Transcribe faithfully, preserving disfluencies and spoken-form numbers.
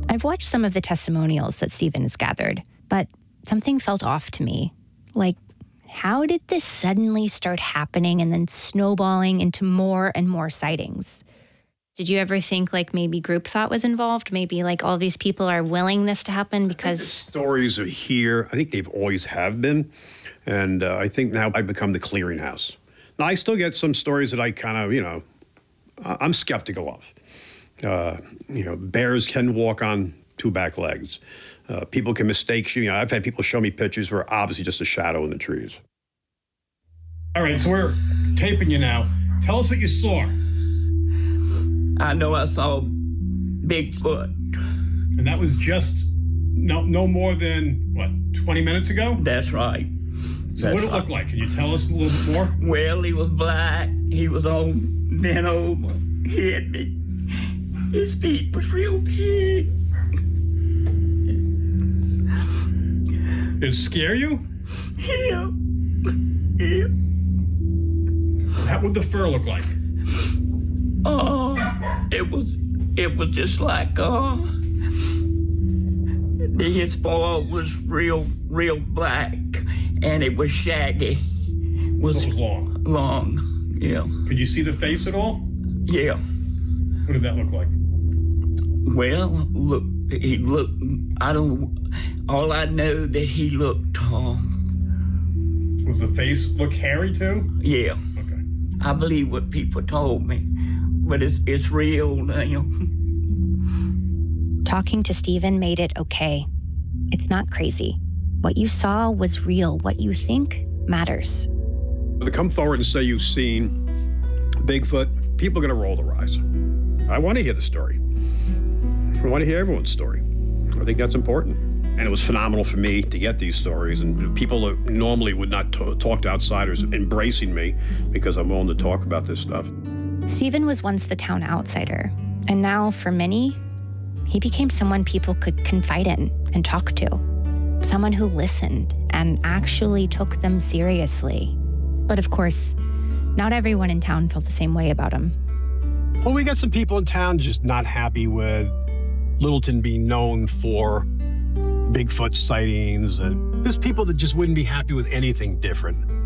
I've watched some of the testimonials that Stephen has gathered, but something felt off to me. Like, how did this suddenly start happening and then snowballing into more and more sightings? Did you ever think like maybe group thought was involved? Maybe like all these people are willing this to happen because... The stories are here. I think they've always have been. And uh, I think now I've become the clearinghouse. Now, I still get some stories that I kind of, you know, I'm skeptical of. Uh, you know, bears can walk on two back legs. Uh, people can mistake you. You know, I've had people show me pictures where obviously just a shadow in the trees. All right, so we're taping you now. Tell us what you saw. I know I saw Bigfoot. And that was just no no more than, what, twenty minutes ago? That's right. So That's what did it right. look like? Can you tell us a little bit more? Well, he was black. He was on bent over. He had big, his feet was real big. Did it scare you? Yeah. Yeah. How would the fur look like? Oh, it was, it was just like, uh, his fur was real, real black, and it was shaggy. Was, So it was long. Long, yeah. Could you see the face at all? Yeah. What did that look like? Well, look, he looked, I don't, all I know that he looked tall. Was the face look hairy too? Yeah. Okay. I believe what people told me, but it's it's real now. Talking to Stephen made it okay. It's not crazy. What you saw was real. What you think matters. To come forward and say you've seen Bigfoot, people are going to roll their eyes. I want to hear the story. I want to hear everyone's story. I think that's important. And it was phenomenal for me to get these stories. And people that normally would not t- talk to outsiders embracing me because I'm willing to talk about this stuff. Stephen was once the town outsider. And now, for many, he became someone people could confide in and talk to. Someone who listened and actually took them seriously. But of course, not everyone in town felt the same way about him. Well, we got some people in town just not happy with Littleton being known for Bigfoot sightings. And there's people that just wouldn't be happy with anything different.